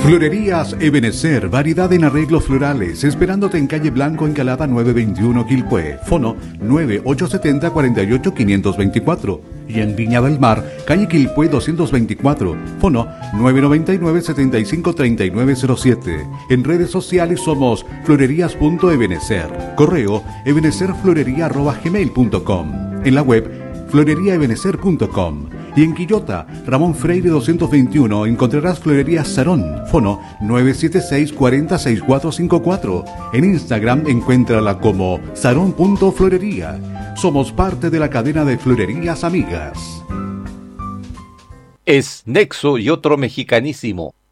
Florerías Ebenecer, variedad en arreglos florales, esperándote en calle Blanco, Encalada 921 Quilpué, fono 9870-48-524. Y en Viña del Mar, calle Quilpué 224, fono 999-753907. En redes sociales somos florerías.ebenecer, correo ebenecerflorería@gmail.com, en la web floreriaebenecer.com. Y en Quillota, Ramón Freire 221, encontrarás Florerías Sarón, fono 976-406454. En Instagram, encuéntrala como sarón.florería. Somos parte de la cadena de Florerías Amigas. Es Nexo y otro mexicanísimo.